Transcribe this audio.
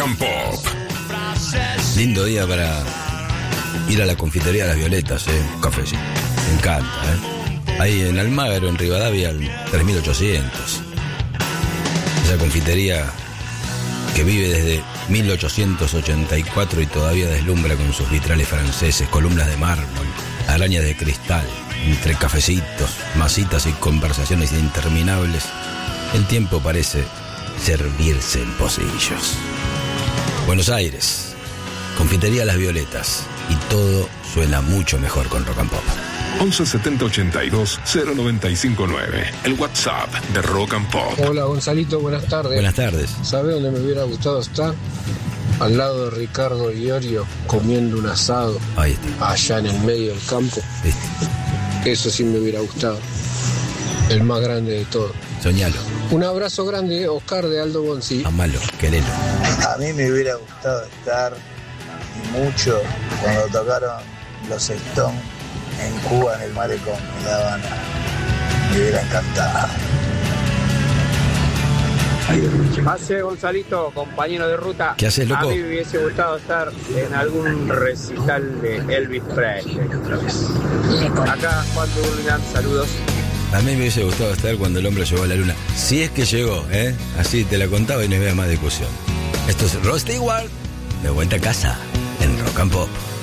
and Pop. Lindo día para ir a la confitería de las Violetas, un cafecito. Me encanta, Ahí en Almagro, en Rivadavia, al 3800. Esa confitería que vive desde 1884 y todavía deslumbra con sus vitrales franceses, columnas de mármol, arañas de cristal, entre cafecitos, masitas y conversaciones interminables. El tiempo parece servirse en pocillos. Buenos Aires, confitería Las Violetas, y todo suena mucho mejor con Rock and Pop. 11 70 82 0959, el WhatsApp de Rock and Pop. Hola Gonzalito, buenas tardes. Buenas tardes. ¿Sabe dónde me hubiera gustado estar? Al lado de Ricardo Iorio, comiendo un asado. Ahí está. Allá en el medio del campo. ¿Viste? Eso sí me hubiera gustado. El más grande de todos. Soñalo. Un abrazo grande, Oscar de Aldo Bonzi. Amalo, querelo. A mí me hubiera gustado estar mucho cuando tocaron los Stones en Cuba, en el Malecón, en La Habana. Me hubiera encantado. Hace Gonzalito, compañero de ruta. ¿Qué haces, loco? A mí me hubiese gustado estar en algún recital de Elvis Presley. Acá Juan Durlinam, saludos. A mí me hubiese gustado estar cuando el hombre llegó a la luna. Si es que llegó, Así te la contaba y no había más discusión. Esto es Rod Stewart, de vuelta a casa, en Rock and Pop.